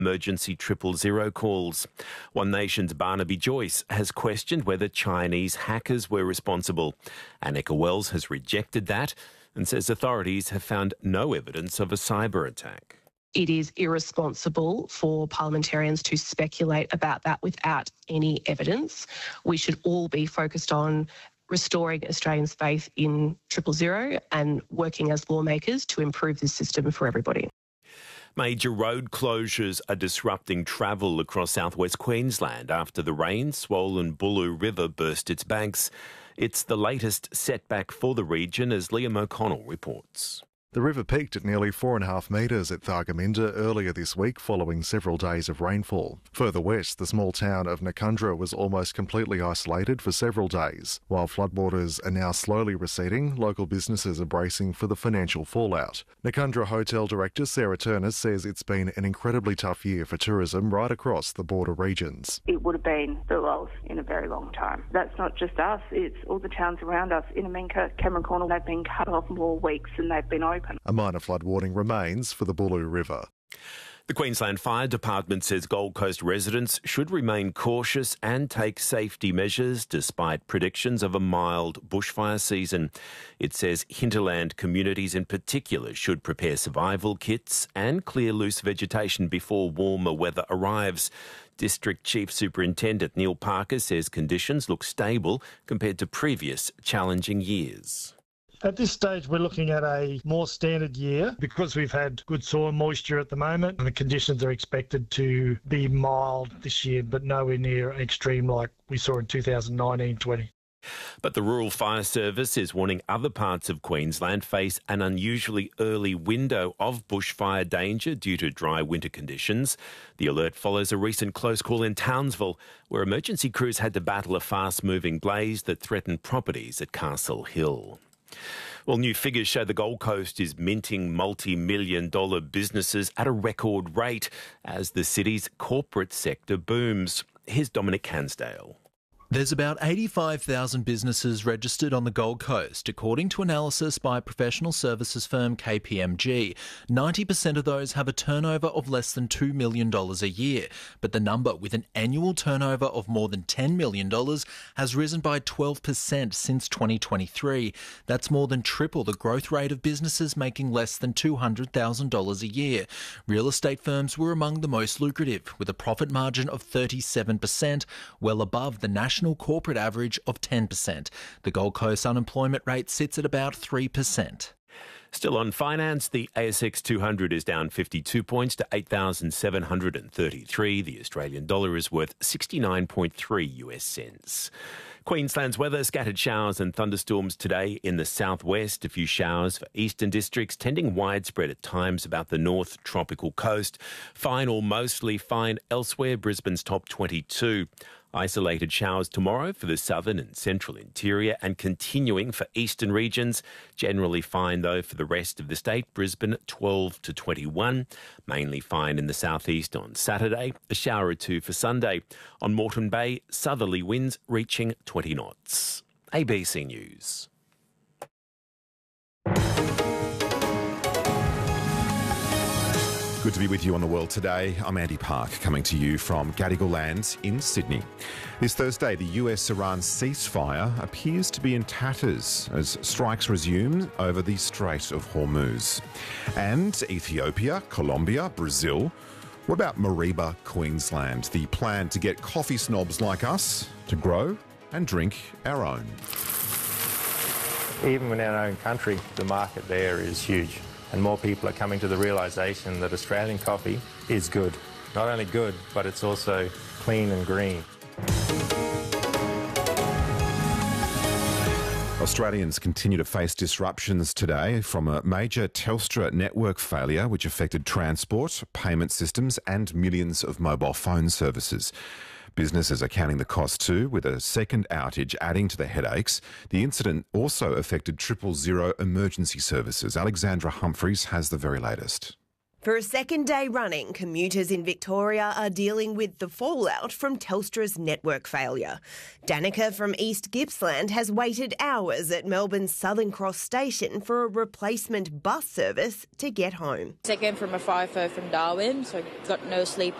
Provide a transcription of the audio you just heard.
emergency 000 calls. One Nation's Barnaby Joyce has questioned whether Chinese hackers were responsible. Anneka Wells has rejected that and says authorities have found no evidence of a cyber attack. It is irresponsible for parliamentarians to speculate about that without any evidence. We should all be focused on restoring Australians' faith in 000 and working as lawmakers to improve this system for everybody. Major road closures are disrupting travel across southwest Queensland after the rain-swollen Boolaroo River burst its banks. It's the latest setback for the region, as Liam O'Connell reports. The river peaked at nearly 4.5 metres at Thargomindah earlier this week following several days of rainfall. Further west, the small town of Nakundra was almost completely isolated for several days. While floodwaters are now slowly receding, local businesses are bracing for the financial fallout. Nakundra Hotel Director Sarah Turner says it's been an incredibly tough year for tourism right across the border regions. It would have been the lowest in a very long time. That's not just us, it's all the towns around us. In Aminka, Cameron Corner, they've been cut off more weeks than they've been open. A minor flood warning remains for the Boolaroo River. The Queensland Fire Department says Gold Coast residents should remain cautious and take safety measures despite predictions of a mild bushfire season. It says hinterland communities in particular should prepare survival kits and clear loose vegetation before warmer weather arrives. District Chief Superintendent Neil Parker says conditions look stable compared to previous challenging years. At this stage, we're looking at a more standard year because we've had good soil moisture at the moment and the conditions are expected to be mild this year, but nowhere near extreme like we saw in 2019-20. But the Rural Fire Service is warning other parts of Queensland face an unusually early window of bushfire danger due to dry winter conditions. The alert follows a recent close call in Townsville, where emergency crews had to battle a fast-moving blaze that threatened properties at Castle Hill. Well, new figures show the Gold Coast is minting multi-million-dollar businesses at a record rate as the city's corporate sector booms. Here's Dominic Cansdale. There's about 85,000 businesses registered on the Gold Coast, according to analysis by professional services firm KPMG. 90% of those have a turnover of less than $2 million a year, but the number with an annual turnover of more than $10 million has risen by 12% since 2023. That's more than triple the growth rate of businesses making less than $200,000 a year. Real estate firms were among the most lucrative, with a profit margin of 37%, well above the national corporate average of 10%. The Gold Coast unemployment rate sits at about 3%. Still on finance, the ASX 200 is down 52 points to 8,733. The Australian dollar is worth 69.3 US cents. Queensland's weather, scattered showers and thunderstorms today in the southwest. A few showers for eastern districts, tending widespread at times about the north tropical coast. Fine or mostly fine elsewhere, Brisbane's top 22. Isolated showers tomorrow for the southern and central interior and continuing for eastern regions. Generally fine, though, for the rest of the state. Brisbane 12 to 21. Mainly fine in the southeast on Saturday. A shower or two for Sunday. On Moreton Bay, southerly winds reaching 20 knots. ABC News. Good to be with you on The World Today. I'm Andy Park, coming to you from Gadigal Land in Sydney. This Thursday, the US-Iran ceasefire appears to be in tatters as strikes resume over the Strait of Hormuz. And Ethiopia, Colombia, Brazil. What about Mareeba, Queensland? The plan to get coffee snobs like us to grow and drink our own. Even in our own country, the market there is huge. And more people are coming to the realisation that Australian coffee is good. Not only good, but it's also clean and green. Australians continue to face disruptions today from a major Telstra network failure which affected transport, payment systems and millions of mobile phone services. Businesses are counting the cost too, with a second outage adding to the headaches. The incident also affected 000 emergency services. Alexandra Humphreys has the very latest. For a second day running, commuters in Victoria are dealing with the fallout from Telstra's network failure. Danica from East Gippsland has waited hours at Melbourne's Southern Cross station for a replacement bus service to get home. I came from a 5:00 from Darwin, so I got no sleep